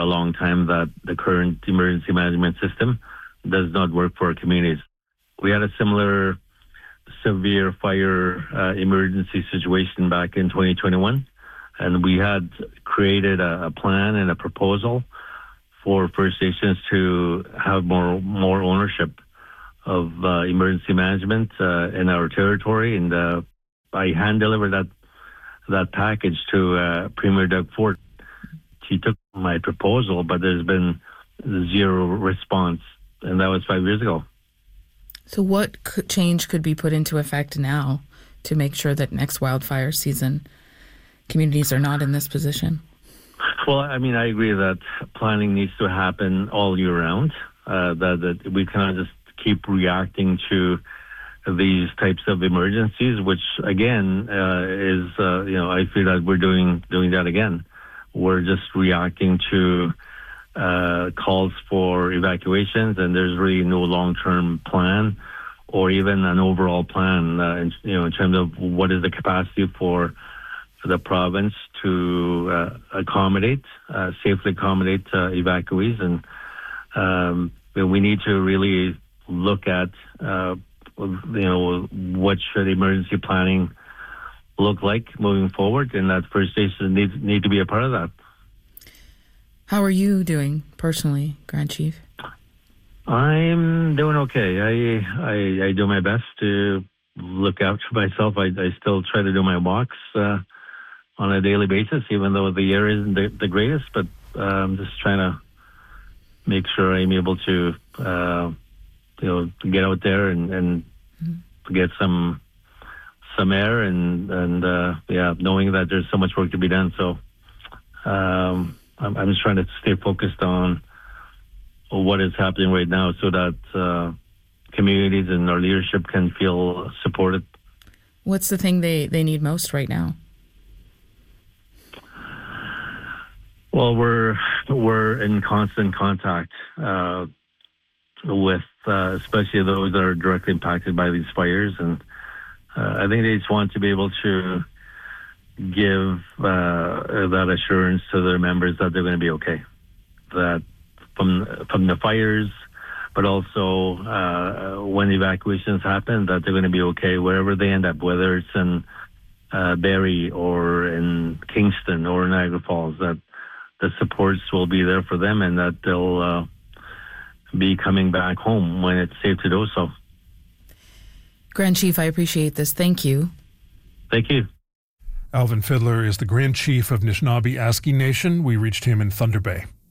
a long time that the current emergency management system does not work for our communities. We had a similar severe fire emergency situation back in 2021, and we had created a plan and a proposal for First Nations to have more ownership of emergency management in our territory, and I hand-delivered that package to Premier Doug Ford. He took my proposal, but there's been zero response, and that was 5 years ago. So what change could be put into effect now to make sure that next wildfire season communities are not in this position? Well, I mean, I agree that planning needs to happen all year round, that we cannot just keep reacting to these types of emergencies, which again is, I feel that we're doing that again. We're just reacting to calls for evacuations, and there's really no long-term plan or even an overall plan, in terms of what is the capacity for the province to safely accommodate evacuees. And we need to really look at, what should emergency planning look like moving forward, and that First Nations need to be a part of that. How are you doing personally, Grand Chief? I'm doing okay. I do my best to look after myself. I still try to do my walks on a daily basis, even though the air isn't the greatest, but I'm just trying to make sure I'm able to get out there and get some air and knowing that there's so much work to be done. So I'm just trying to stay focused on what is happening right now so that communities and our leadership can feel supported. What's the thing they need most right now? Well, we're in constant contact with especially those that are directly impacted by these fires, and I think they just want to be able to give that assurance to their members that they're going to be okay, that from the fires, but also when evacuations happen, that they're going to be okay wherever they end up, whether it's in Barrie or in Kingston or Niagara Falls, that the supports will be there for them and that they'll be coming back home when it's safe to do so. Grand Chief, I appreciate this. Thank you. Thank you. Alvin Fiddler is the Grand Chief of Anishinaabe Aski Nation. We reached him in Thunder Bay.